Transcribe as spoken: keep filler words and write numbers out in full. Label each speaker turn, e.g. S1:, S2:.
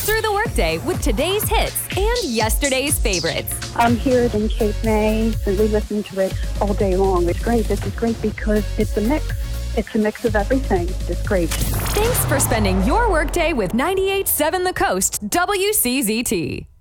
S1: through the workday with today's hits and yesterday's favorites.
S2: I'm here in Cape May, and we listen to it all day long. It's great. This is great because it's a mix. It's a mix of everything. It's great.
S1: Thanks for spending your workday with ninety-eight point seven The Coast W C Z T.